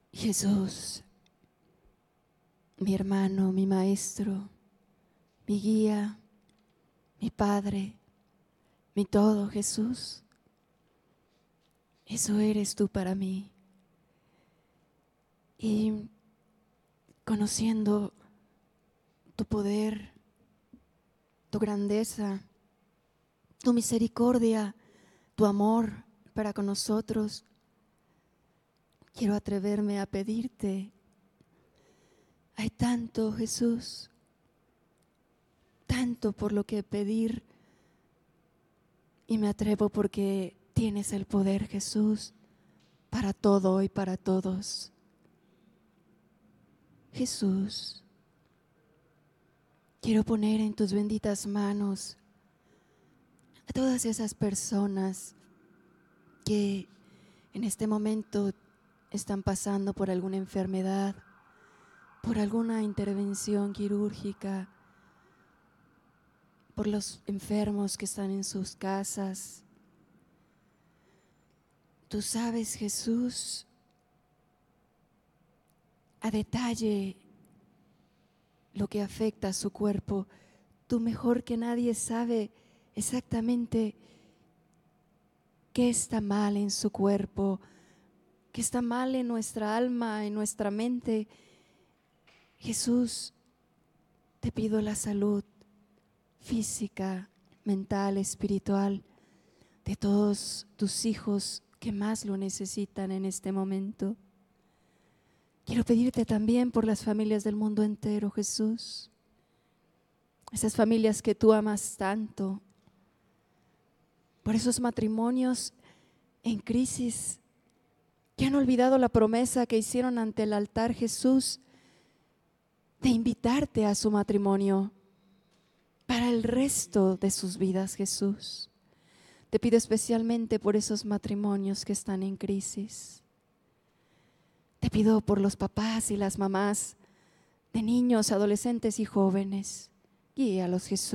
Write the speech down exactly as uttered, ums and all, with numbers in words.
Jesús, mi hermano, mi maestro, mi guía, mi Padre, mi todo, Jesús. Eso eres tú para mí. Y conociendo tu poder, tu grandeza, tu misericordia, tu amor para con nosotros, quiero atreverme a pedirte. Hay tanto, Jesús, tanto por lo que pedir, y me atrevo porque tienes el poder, Jesús, para todo y para todos. Jesús, quiero poner en tus benditas manos a todas esas personas que en este momento están pasando por alguna enfermedad, por alguna intervención quirúrgica, por los enfermos que están en sus casas. Tú sabes, Jesús, a detalle lo que afecta a su cuerpo. Tú mejor que nadie sabe exactamente qué está mal en su cuerpo, qué está mal en nuestra alma, en nuestra mente. Jesús, te pido la salud física, mental, espiritual de todos tus hijos que más lo necesitan en este momento. Quiero pedirte también por las familias del mundo entero, Jesús, esas familias que tú amas tanto, por esos matrimonios en crisis que han olvidado la promesa que hicieron ante el altar, Jesús, de invitarte a su matrimonio para el resto de sus vidas, Jesús. Te pido especialmente por esos matrimonios que están en crisis. Te pido por los papás y las mamás de niños, adolescentes y jóvenes. Guíalos, Jesús.